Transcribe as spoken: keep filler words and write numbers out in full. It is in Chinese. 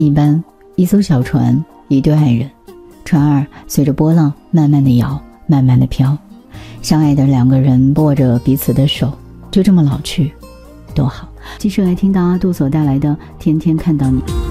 一般一艘小船，一对爱人，船儿随着波浪慢慢地摇，慢慢地飘，相爱的两个人握着彼此的手，就这么老去，多好。继续来听到阿杜所带来的《天天看到你》。